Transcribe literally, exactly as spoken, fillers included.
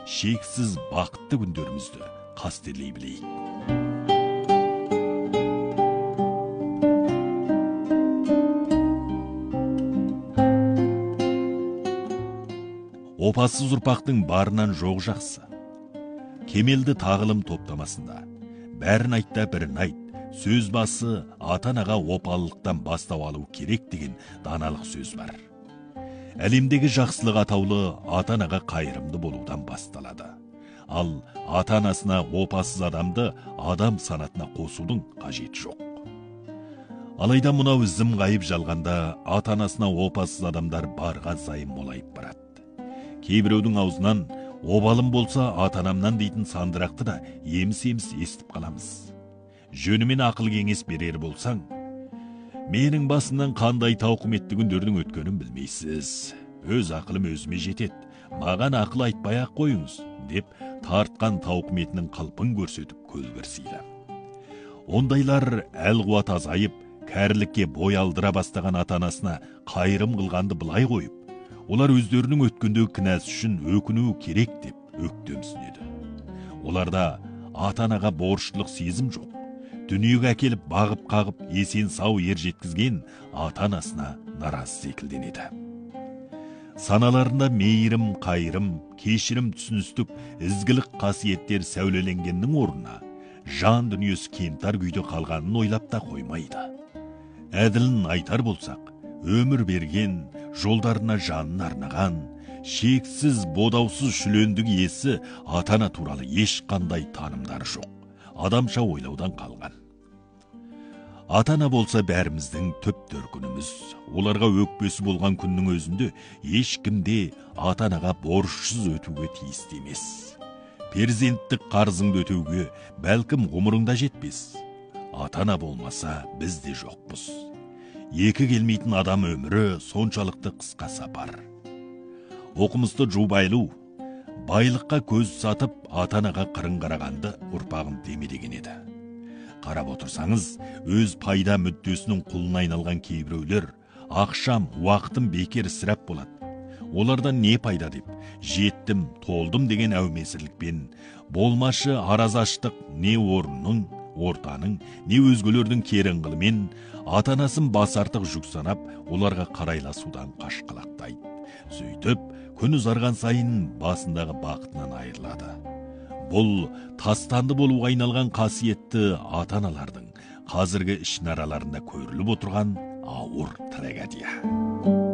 шексіз бақытты күндерімізді қастерлей білейік. Опасыз ұрпақтың барынан жоқ жақсы. Кемелді тағылым топтамасында бәрін айтта бірін айт, сөз басы ата-анаға опалылықтан бастау алу керек деген даналық сөз бар. Әлемдегі жақсылық атаулы ата-анаға қайырымды болудан басталады. Ал ата-анасына опасыз адамды адам санатына қосудың қажеті жоқ. Алайда мынау ізім ғайып жалғанда ата-анасына опасыз адамдар барға зайым молайып барады. Кейбіреудің аузынан обалым болса ата-анамнан дейтін сандырақты да еміс-еміс естіп қаламыз. Жөнімен ақыл кеңес берер болсаң, менің басымнан қандай тауқыметті күндердің өткенін білмейсіз. Өз ақылым өзіме жетеді, маған ақыл айтпай-ақ қойыңыз, деп тартқан тауқыметінің қалпын көрсетіп көлгірсейді. Ондайлар әл-қуат азайып, кәрілікке бой алдыра бастаған ата-анасына қайырым қылғанды былай қойып, олар өздерінің өткендегі кінәсі үшін өкіну керек деп өктемсінеді. Оларда ата-анаға борыштылық сезім жоқ. Дүниеге әкеліп бағып-қағып есен сау ер жеткізген ата-анасына наразы секілденеді. Саналарында мейірім, қайырым, кешірім, түсіністік, ізгілік қасиеттер сәулеленгеннің орнына жан дүниесі кемтар күйде қалғанын ойлап та қоймайды. Әділін айтар болсақ, өмір берген, жолдарына жанын арнаған, шексіз бодаусыз шүлендік иесі ата-ана туралы ешқандай танымдары жоқ. Адамша ойлаудан қалған. Ата-ана болса бәріміздің түп төркініміз. Оларға өкпесі болған күннің өзінде ешкімде ата-анаға борышсыз өтуге тиісті емес. Перзенттік қарызыңды өтеуге бәлкім ғұмырыңда жетпес. Ата-ана болмаса біз де жоқпыз. Екі келмейтін адам өмірі соншалықты қысқа сапар. Оқымысты Жубайлу байлыққа көз сатып, ата-анаға қырын қарағанды ұрпағым деме деген еді. Қарап отырсаңыз, өз пайда мүддесінің құлына айналған кейбіреулер ақшам, уақытым бекер ысырап болады. Олардан не пайда деп, жеттім, толдым деген әумесірлікпен, болмашы аразаштық не орынның, ортаның, не өзгелердің керіңғылымен ата-анасын бас артық жүк санап, оларға қарайласудан қашқалақтайды. Сөйтіп, күн ұзарған сайын басындағы бақытынан айырылады. Бұл тастанды болуға айналған қасиетті ата-аналардың қазіргі ішінараларында көріліп отырған ауыр трагедия.